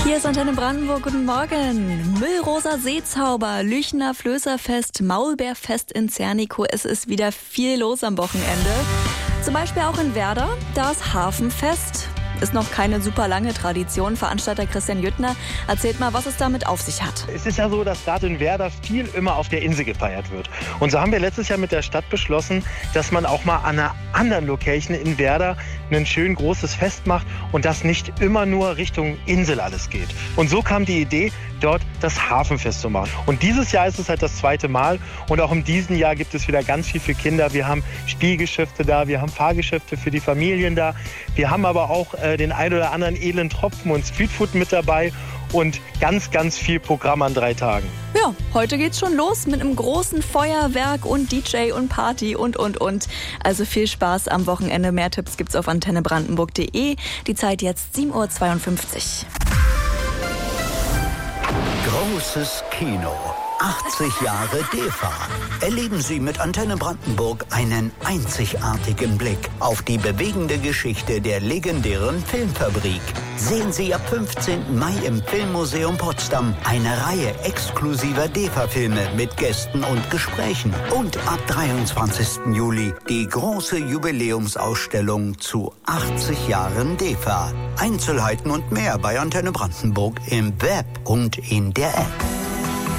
Hier ist Antenne Brandenburg, guten Morgen. Müllrosa Seezauber, Lüchner Flößerfest, Maulbeerfest in Zernico. Es ist wieder viel los am Wochenende. Zum Beispiel auch in Werder, das Hafenfest. Ist noch keine super lange Tradition. Veranstalter Christian Jüttner erzählt mal, was es damit auf sich hat. Es ist ja so, dass gerade in Werder viel immer auf der Insel gefeiert wird. Und so haben wir letztes Jahr mit der Stadt beschlossen, dass man auch mal an einer anderen Location in Werder ein schön großes Fest macht und das nicht immer nur Richtung Insel alles geht. Und so kam die Idee, dort das Hafenfest zu machen. Und dieses Jahr ist es halt das zweite Mal und auch in diesem Jahr gibt es wieder ganz viel für Kinder. Wir haben Spielgeschäfte da, wir haben Fahrgeschäfte für die Familien da. Wir haben aber auch den ein oder anderen edlen Tropfen und Streetfood mit dabei und ganz, ganz viel Programm an 3 Tagen. Ja, heute geht's schon los mit einem großen Feuerwerk und DJ und Party und. Also viel Spaß am Wochenende. Mehr Tipps gibt's auf antennebrandenburg.de. Die Zeit jetzt 7:52 Uhr. Großes Kino. 80 Jahre DEFA. Erleben Sie mit Antenne Brandenburg einen einzigartigen Blick auf die bewegende Geschichte der legendären Filmfabrik. Sehen Sie ab 15. Mai im Filmmuseum Potsdam eine Reihe exklusiver DEFA-Filme mit Gästen und Gesprächen. Und ab 23. Juli die große Jubiläumsausstellung zu 80 Jahren DEFA. Einzelheiten und mehr bei Antenne Brandenburg im Web und in der App.